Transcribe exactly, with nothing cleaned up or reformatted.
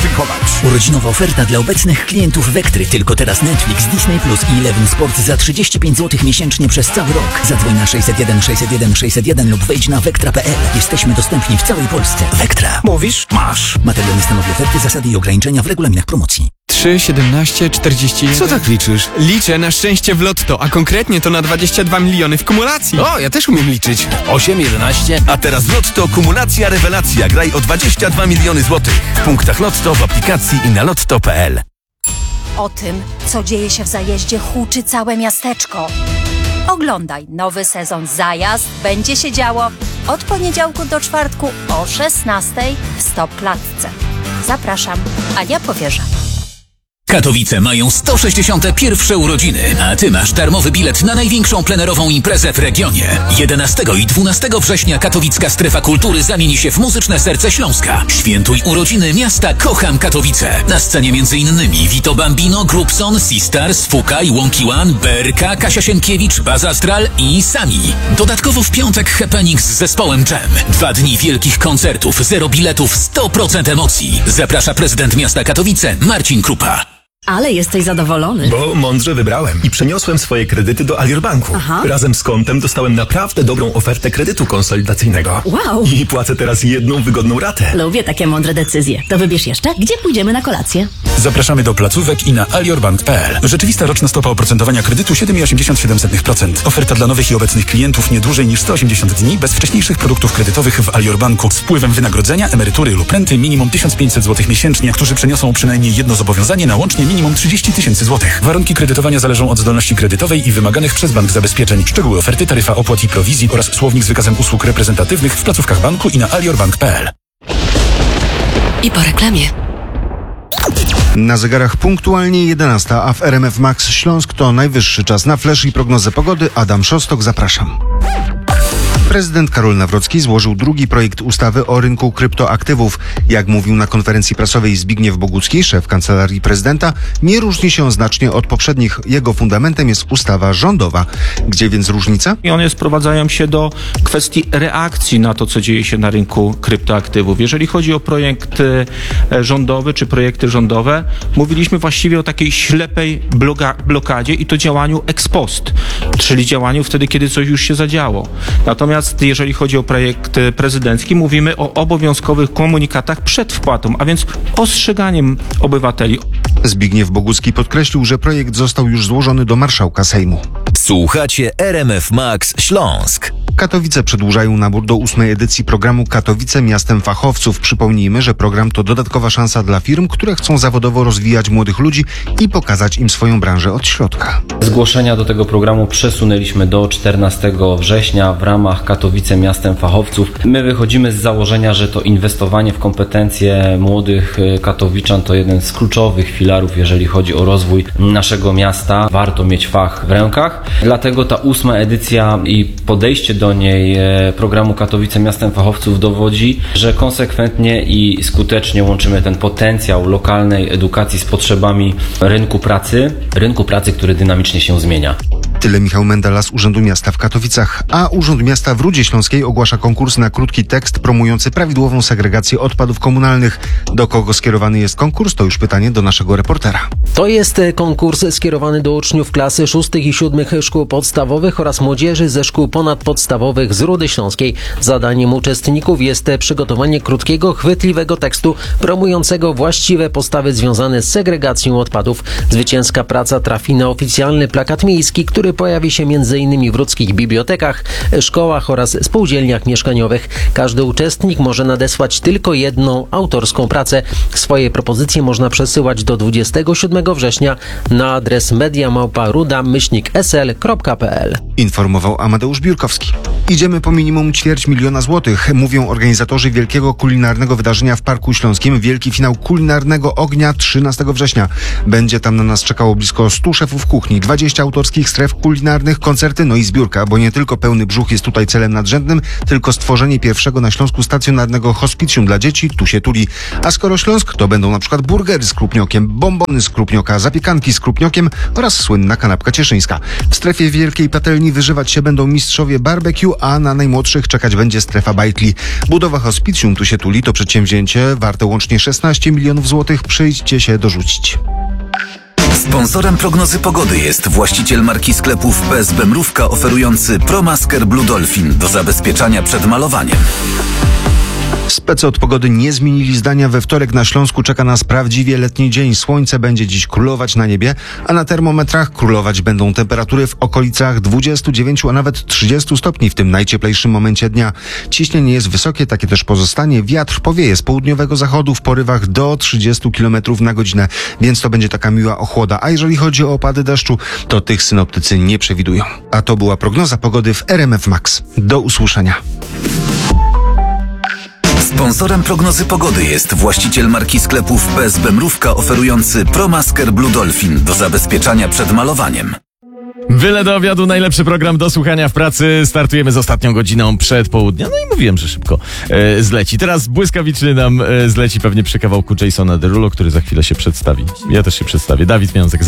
podziękować. Urodzinowa oferta dla obecnych klientów Vectry. Tylko teraz Netflix, Disney Plus i Eleven Sport za trzydzieści pięć złotych miesięcznie przez cały rok. Zadzwoń na sześćset jeden sześćset jeden sześćset jeden lub wejdź na vectra kropka p l. Jesteśmy dostępni w całej Polsce. Vectra. Mówisz? Masz. Materiał nie stanowi oferty, zasady i ograniczenia w regulaminach promocji. trzy, siedemnaście, czterdzieści jeden. Co tak liczysz? Liczę na szczęście w lotto, a konkretnie to na dwadzieścia dwa miliony w kumulacji. O, ja też umiem liczyć. osiem, jedenaście. A teraz w Lotto kumulacja rewelacja. Graj o dwadzieścia dwa miliony złotych. W punktach Lotto, w aplikacji i na lotto kropka p l. O tym, co dzieje się w zajeździe, huczy całe miasteczko. Oglądaj nowy sezon Zajazd. Będzie się działo od poniedziałku do czwartku o szesnastej w Stop Klatce. Zapraszam, Ania Powierza. Katowice mają sto sześćdziesiąte pierwsze urodziny, a ty masz darmowy bilet na największą plenerową imprezę w regionie. jedenastego i dwunastego września katowicka strefa kultury zamieni się w muzyczne serce Śląska. Świętuj urodziny miasta Kocham Katowice. Na scenie między innymi Vito Bambino, Grupson, Sistars, Fukaj, Wonky One, B R K, Kasia Sienkiewicz, Baz Astral i Sami. Dodatkowo w piątek happening z zespołem Jam. Dwa dni wielkich koncertów, zero biletów, sto procent emocji. Zaprasza prezydent miasta Katowice, Marcin Krupa. Ale jesteś zadowolony. Bo mądrze wybrałem i przeniosłem swoje kredyty do Alior Banku. Aha. Razem z kontem dostałem naprawdę dobrą ofertę kredytu konsolidacyjnego. Wow. I płacę teraz jedną wygodną ratę. Lubię takie mądre decyzje. To wybierz jeszcze, gdzie pójdziemy na kolację. Zapraszamy do placówek i na aliorbank kropka p l. Rzeczywista roczna stopa oprocentowania kredytu siedem przecinek osiemdziesiąt siedem procent. Oferta dla nowych i obecnych klientów nie dłużej niż sto osiemdziesiąt dni bez wcześniejszych produktów kredytowych w Alior Banku z wpływem wynagrodzenia, emerytury lub renty minimum tysiąc pięćset złotych miesięcznie, którzy przeniosą przynajmniej jedno zobowiązanie na łącznie minimum trzydzieści tysięcy złotych. Warunki kredytowania zależą od zdolności kredytowej i wymaganych przez bank zabezpieczeń. Szczegóły oferty, taryfa opłat i prowizji oraz słownik z wykazem usług reprezentatywnych w placówkach banku i na aliorbank kropka p l. I po reklamie. Na zegarach punktualnie jedenasta, a w R M F Max Śląsk to najwyższy czas na flash i prognozę pogody. Adam Szostok, zapraszam. Prezydent Karol Nawrocki złożył drugi projekt ustawy o rynku kryptoaktywów. Jak mówił na konferencji prasowej Zbigniew Bogucki, szef Kancelarii Prezydenta, nie różni się znacznie od poprzednich. Jego fundamentem jest ustawa rządowa. Gdzie więc różnica? I one sprowadzają się do kwestii reakcji na to, co dzieje się na rynku kryptoaktywów. Jeżeli chodzi o projekt rządowy czy projekty rządowe, mówiliśmy właściwie o takiej ślepej bloga- blokadzie i to działaniu ex post, czyli działaniu wtedy, kiedy coś już się zadziało. Natomiast jeżeli chodzi o projekt prezydencki, mówimy o obowiązkowych komunikatach przed wpłatą, a więc ostrzeganiem obywateli. Zbigniew Bogucki podkreślił, że projekt został już złożony do marszałka Sejmu. Słuchacie R M F Max Śląsk. Katowice przedłużają nabór do ósmej edycji programu Katowice Miastem Fachowców. Przypomnijmy, że program to dodatkowa szansa dla firm, które chcą zawodowo rozwijać młodych ludzi i pokazać im swoją branżę od środka. Zgłoszenia do tego programu przesunęliśmy do czternastego września w ramach Katowice Miastem Fachowców. My wychodzimy z założenia, że to inwestowanie w kompetencje młodych katowiczan to jeden z kluczowych filarów, jeżeli chodzi o rozwój naszego miasta. Warto mieć fach w rękach. Dlatego ta ósma edycja i podejście do niej programu Katowice Miastem Fachowców dowodzi, że konsekwentnie i skutecznie łączymy ten potencjał lokalnej edukacji z potrzebami rynku pracy, rynku pracy, który dynamicznie się zmienia. Tyle Michał Mendela z Urzędu Miasta w Katowicach, a Urząd Miasta w Rudzie Śląskiej ogłasza konkurs na krótki tekst promujący prawidłową segregację odpadów komunalnych. Do kogo skierowany jest konkurs? To już pytanie do naszego reportera. To jest konkurs skierowany do uczniów klasy szóstych i siódmych szkół podstawowych oraz młodzieży ze szkół ponadpodstawowych z Rudy Śląskiej. Zadaniem uczestników jest przygotowanie krótkiego, chwytliwego tekstu promującego właściwe postawy związane z segregacją odpadów. Zwycięska praca trafi na oficjalny plakat miejski, który pojawi się między innymi w rudzkich bibliotekach, szkołach oraz spółdzielniach mieszkaniowych. Każdy uczestnik może nadesłać tylko jedną autorską pracę. Swoje propozycje można przesyłać do dwudziestego siódmego września na adres media małpa ruda myślnik s l kropka p l. Informował Amadeusz Biurkowski. Idziemy po minimum ćwierć miliona złotych, mówią organizatorzy wielkiego kulinarnego wydarzenia w Parku Śląskim. Wielki finał kulinarnego ognia trzynastego września. Będzie tam na nas czekało blisko stu szefów kuchni, dwadzieścia autorskich stref kulinarnych, koncerty, no i zbiórka, bo nie tylko pełny brzuch jest tutaj celem nadrzędnym, tylko stworzenie pierwszego na Śląsku stacjonarnego hospicjum dla dzieci, tu się tuli. A skoro Śląsk, to będą na przykład burgery z krupniokiem, bombony z krupnioka, zapiekanki z krupniokiem oraz słynna kanapka cieszyńska. W strefie Wielkiej Patelni wyżywać się będą mistrzowie barbecue, a na najmłodszych czekać będzie strefa bajtli. Budowa hospicjum tu się tuli to przedsięwzięcie warte łącznie szesnaście milionów złotych. Przyjdźcie się dorzucić. Sponsorem prognozy pogody jest właściciel marki sklepów P S B Mrówka oferujący ProMasker Blue Dolphin do zabezpieczania przed malowaniem. Specy od pogody nie zmienili zdania. We wtorek na Śląsku czeka nas prawdziwie letni dzień. Słońce będzie dziś królować na niebie, a na termometrach królować będą temperatury w okolicach dwudziestu dziewięciu, a nawet trzydziestu stopni w tym najcieplejszym momencie dnia. Ciśnienie jest wysokie, takie też pozostanie. Wiatr powieje z południowego zachodu w porywach do trzydziestu kilometrów na godzinę, więc to będzie taka miła ochłoda. A jeżeli chodzi o opady deszczu, to tych synoptycy nie przewidują. A to była prognoza pogody w R M F Max. Do usłyszenia. Sponsorem prognozy pogody jest właściciel marki sklepów P S B Mrówka oferujący ProMasker Blue Dolphin do zabezpieczania przed malowaniem. Wyle do obiadu, najlepszy program do słuchania w pracy. Startujemy z ostatnią godziną przed południa. No i mówiłem, że szybko e, zleci. Teraz błyskawiczny nam e, zleci pewnie przy kawałku Jasona Derulo, który za chwilę się przedstawi. Ja też się przedstawię. Dawid Miązek.